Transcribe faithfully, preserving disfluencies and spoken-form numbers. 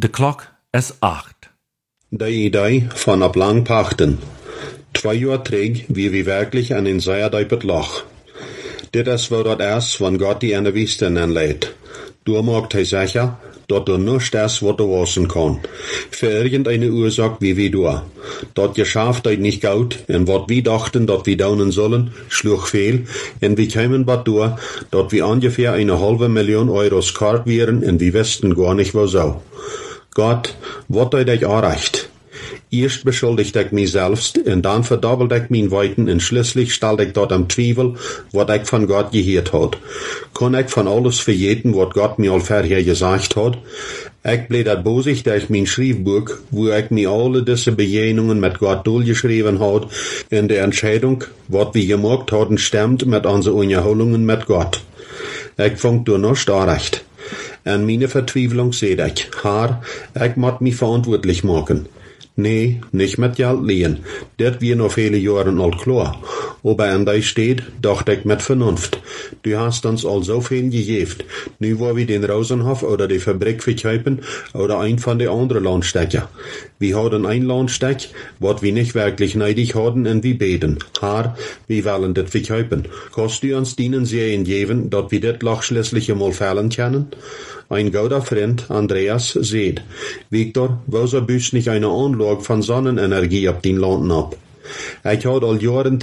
De klok is acht. De idee van op lang pachten. Twee jaar terug wie we wirklich an den Seher op het Loch. Dit is wo dat is, wann Gott die in de Wüste anleidt. Du maakt hij sicher, dat du nicht is wat du wissen kann. Für irgendeine Ursache wie wir du. Dat geschafft euch nicht gut, en wat wir dachten, dat wir daunen sollen, schlug fehl, en wir kämen bad durch, dat wir ungefähr eine halbe Million Euros kart wären, en wir wüssten gar nicht wieso. Gott, wat euch dich anreicht. Erst beschuldigt ich mich selbst, und dann verdoppelt ich mein Weiten, und schließlich stellt ich dort am Zweifel, wat ich von Gott gehört hat. Kann ich von alles verjeten, wat Gott mir allfertig gesagt hat? Ich bleib dat bosig durch mein Schriftbuch, wo ich mir alle diese Begegnungen mit Gott durchgeschrieben hat, in der Entscheidung, wat wir gemacht hatten, stimmt mit unseren Unterholungen mit Gott. Ich fang du nicht anrecht. An meine Verzweiflung seh ich, Herr, ich muss mich verantwortlich machen. Nee, nicht mit Geld lehen. Das wir noch viele Jahre alt klar. Aber an dich steht, dachte ich mit Vernunft. Du hast uns all so viel gegeben. Nu wo wir den Rosenhof oder die Fabrik verkaufen oder ein von den anderen Landstecker. Wir haben ein Landsteck, wat wir nicht wirklich neidig haben und wir beten. Herr, wir wollen das verkaufen. Kannst du uns dienen sehen geben, dat wir das Loch schließlich einmal fällen können? Ein guter Freund, Andreas, seht, Victor, wieso büßt nicht eine Anlage von Sonnenenergie auf den Landen ab? Ich hab all Jahren